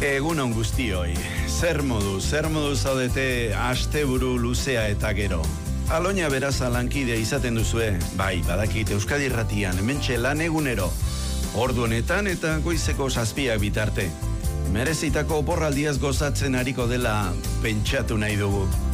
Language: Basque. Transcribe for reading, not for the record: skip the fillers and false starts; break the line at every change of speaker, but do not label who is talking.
Egun on guztioi, zer modu zaudete asteburu luzea eta gero. Aloña Beraza lankidea izaten duzue, bai, badakit Euskadi Irratian, hementxe lan egunero. Ordu honetan eta goizeko 7 bitarte. Merezitako oporraldiaz gozatzen ariko dela pentsatu nahi dugu.